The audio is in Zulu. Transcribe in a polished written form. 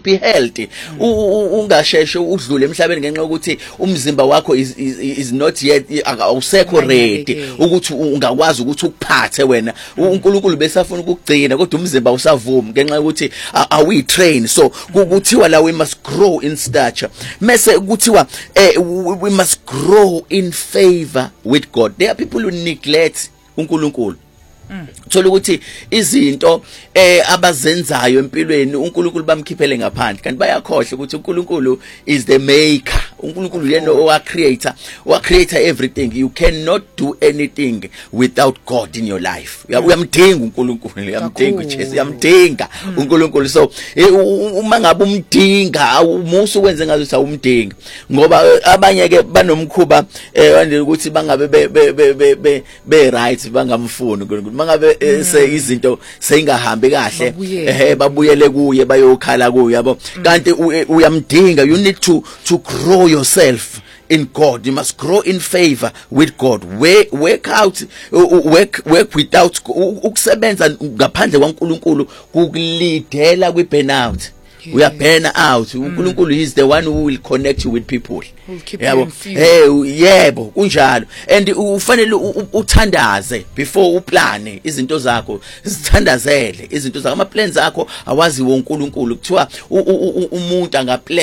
be healthy. Ungasheshe udlule emhlabeni ngenxa ukuthi umzimba wakho is not yet awusekho ready ukuthi ungakwazi ukuthi ukuphathe wena. uNkulunkulu besafuna ukugcina kodwa umzimba usavumi ngenxa ukuthi awi train. So kuthiwa la we must grow in stature. Mase kuthiwa we must grow in favor with God. There are people who neglect uNkulunkulu. Thola ukuthi izinto abazenzayo empilweni uNkulunkulu bamkhiphele ngaphandle kanti bayakhohle ukuthi uNkulunkulu is the maker. uNkulunkulu yena owacreator everything. You cannot do anything without God in your life. Uyamdinga uNkulunkulu, uyamdinga uJesu, uyamdinga uNkulunkulu. So uma ngabe umdinga umusu wenze ngazo ukuthi awumdinga ngoba abanye ke banomkhuba wandile ukuthi bangabe be right bangamfuni uNkulunkulu. Mangabe izinto seyingahambi kahle babuyele kuye bayokhala kuye yabo kanti uyamdinga. You need to grow yourself in God. You must grow in favor with God. Work without ukusebenza ngaphandle kwaNkulunkulu kukulidela kwi burnout. We are burn out. uNkulunkulu is the one who will connect you with people. Yebo. Yebo kunjalo. And ufanele uthandaze before uplane izinto zakho. Zithandazele izinto zakho. Ama plans akho awazi woNkulunkulu. Kuthiwa umuntu angaplan